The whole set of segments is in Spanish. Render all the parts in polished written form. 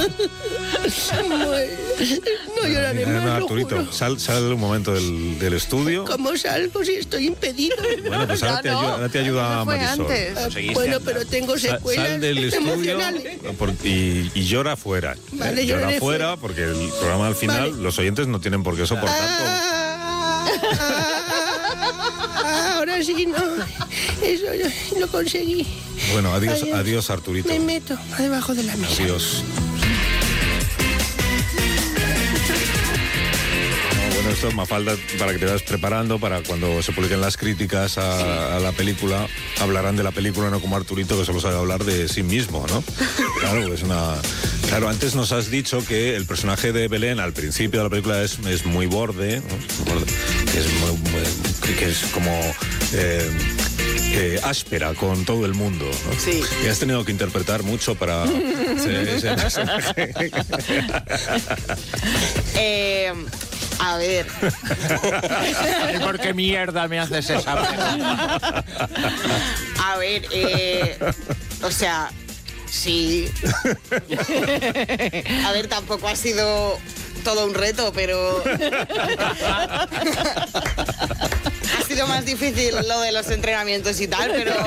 No lloraré más, No, lo Arturito, juro. sal un momento del estudio. ¿Cómo salgo si estoy impedido? Bueno, pues ahora te ayuda Eso fue Marisol. antes. Bueno, pero tengo secuelas Sal del estudio emocionales. y llora fuera. Vale, Llora lloraré fuera fuera. porque el programa al final, Vale. los oyentes no tienen por qué soportar todo. Ahora sí, no. Eso lo conseguí. Bueno, adiós Arturito. Me meto debajo de la mesa. Adiós. Bueno, esto es Mafalda, para que te vayas preparando para cuando se publiquen las críticas a la película, hablarán de la película, no como Arturito, que solo sabe hablar de sí mismo, ¿no? Claro, Claro, antes nos has dicho que el personaje de Belén al principio de la película es muy borde, ¿no? Que es como áspera con todo el mundo, ¿no? Sí. Y has tenido que interpretar mucho para ese personaje. A ver. ¿Por qué mierda me haces esa pregunta? A ver, o sea, sí. A ver, tampoco ha sido todo un reto, pero ha sido más difícil lo de los entrenamientos y tal, pero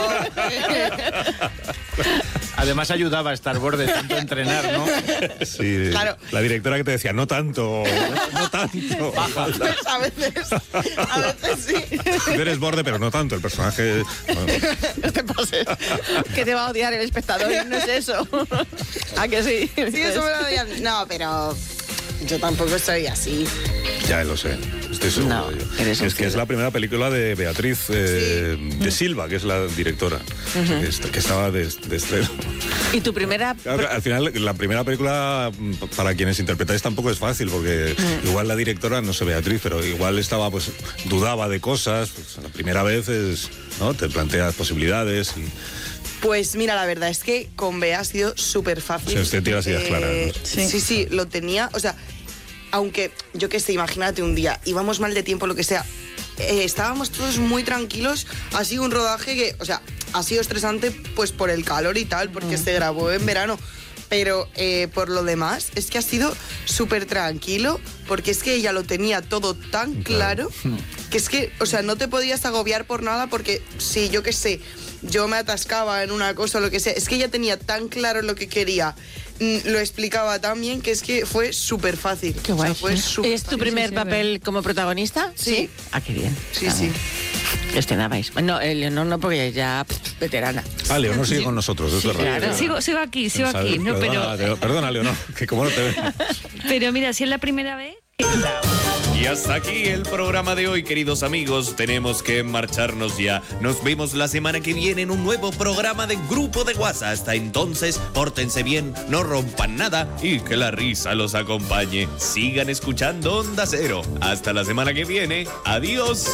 Además ayudaba a estar borde tanto entrenar, ¿no? Sí, Claro. La directora que te decía, no tanto. pues a veces sí. Tú eres borde, pero no tanto. El personaje... No te pases. Que te va a odiar el espectador, no es eso. ¿A que sí? Sí, eso me lo doy a mí. No, pero yo tampoco soy así. Ya lo sé, estoy seguro No, de ello. eres un Es que es la primera película de Beatriz de Silva, que es la directora, que estaba de estreno. ¿Y tu primera? Claro, al final, la primera película, para quienes interpretáis, tampoco es fácil, porque igual la directora, no sé Beatriz, pero igual estaba, pues, dudaba de cosas. Pues, la primera vez ¿no? Te planteas posibilidades y... Pues mira, la verdad es que con Bea ha sido súper fácil. Sí, usted tiene las ideas claras, ¿no? Sí, lo tenía. O sea, aunque, yo qué sé, imagínate un día, íbamos mal de tiempo, lo que sea, estábamos todos muy tranquilos. Ha sido un rodaje que, o sea, ha sido estresante pues por el calor y tal, porque se grabó en verano. Pero por lo demás, es que ha sido súper tranquilo, porque es que ella lo tenía todo tan claro, que es que, o sea, no te podías agobiar por nada, porque si, yo qué sé, yo me atascaba en una cosa o lo que sea, es que ella tenía tan claro lo que quería, lo explicaba tan bien, que es que fue súper fácil. Qué guay. O sea, fue súper ¿Es tu fácil. primer papel como protagonista? Sí. Ah, qué bien. Sí, sí. Estrenabais. No, Leonor no, porque ya veterana. Ah, Leonor sigue con nosotros, es verdad. claro. Sigo aquí, ¿no? Perdona, Leonor, que como no te veo. Pero mira, si es la primera vez... Y hasta aquí el programa de hoy, queridos amigos. Tenemos que marcharnos ya. Nos vemos la semana que viene en un nuevo programa de Grupo de WhatsApp. Hasta entonces, pórtense bien, no rompan nada y que la risa los acompañe. Sigan escuchando Onda Cero. Hasta la semana que viene. Adiós.